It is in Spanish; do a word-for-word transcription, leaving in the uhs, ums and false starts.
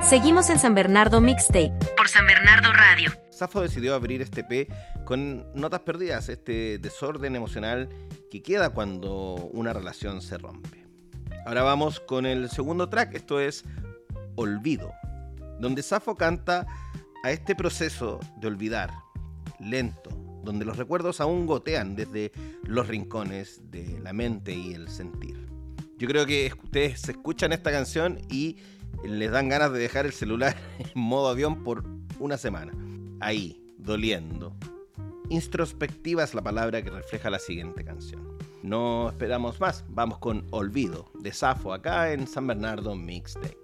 Seguimos en San Bernardo Mixtape por San Bernardo Radio. Safo decidió abrir este E P con Notas Perdidas, este desorden emocional que queda cuando una relación se rompe. Ahora vamos con el segundo track, esto es Olvido, donde Safo canta a este proceso de olvidar, lento, donde los recuerdos aún gotean desde los rincones de la mente y el sentir. Yo creo que ustedes escuchan esta canción y les dan ganas de dejar el celular en modo avión por una semana. Ahí, doliendo. Introspectiva es la palabra que refleja la siguiente canción. No esperamos más, vamos con Olvido, de Safo, acá en San Bernardo Mixtape.